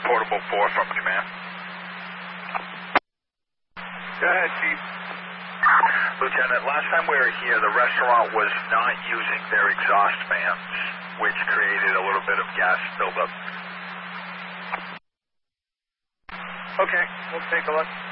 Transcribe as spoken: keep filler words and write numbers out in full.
Portable four from command. Go ahead, Chief. Lieutenant, last time we were here, the restaurant was not using their exhaust fans, which created a little bit of gas buildup. Okay, we'll take a look.